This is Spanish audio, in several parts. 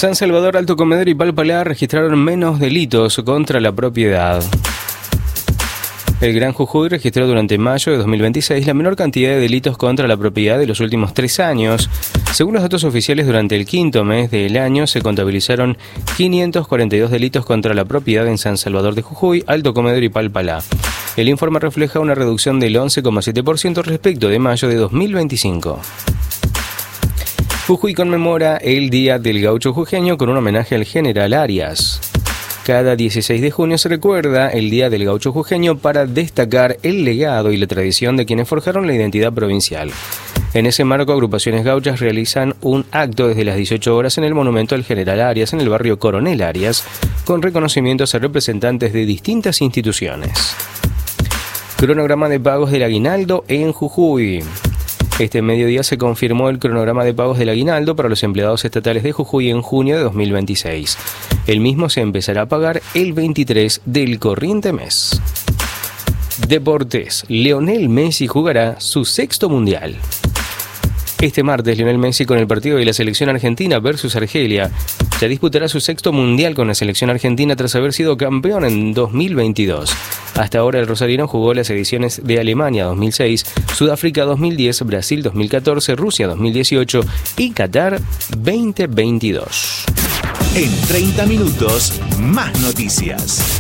San Salvador, Alto Comedero y Palpalá registraron menos delitos contra la propiedad. El Gran Jujuy registró durante mayo de 2026 la menor cantidad de delitos contra la propiedad de los últimos 3 años. Según los datos oficiales, durante el quinto mes del año se contabilizaron 542 delitos contra la propiedad en San Salvador de Jujuy, Alto Comedero y Palpalá. El informe refleja una reducción del 11,7% respecto de mayo de 2025. Jujuy conmemora el Día del Gaucho Jujeño con un homenaje al general Arias. Cada 16 de junio se recuerda el Día del Gaucho Jujeño para destacar el legado y la tradición de quienes forjaron la identidad provincial. En ese marco, agrupaciones gauchas realizan un acto desde las 18 horas en el monumento al general Arias en el barrio Coronel Arias, con reconocimientos a representantes de distintas instituciones. Cronograma de pagos del aguinaldo en Jujuy. Este mediodía se confirmó el cronograma de pagos del aguinaldo para los empleados estatales de Jujuy en junio de 2026. El mismo se empezará a pagar el 23 del corriente mes. Deportes. Lionel Messi jugará su 6º mundial. Este martes, Lionel Messi, con el partido de la selección argentina versus Argelia, ya disputará su 6º mundial con la selección argentina tras haber sido campeón en 2022. Hasta ahora el rosarino jugó las ediciones de Alemania 2006, Sudáfrica 2010, Brasil 2014, Rusia 2018 y Qatar 2022. En 30 minutos, más noticias.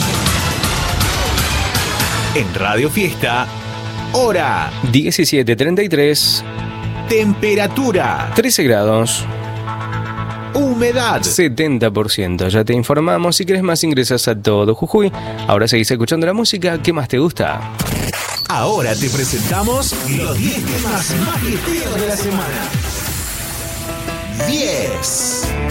En Radio Fiesta, hora 17:33. Temperatura 13 grados. Humedad 70%. Ya te informamos. Si quieres más, ingresas a Todo Jujuy. Ahora seguís escuchando la música que más te gusta. Ahora te presentamos los 10 temas más fiesteros de la semana. 10.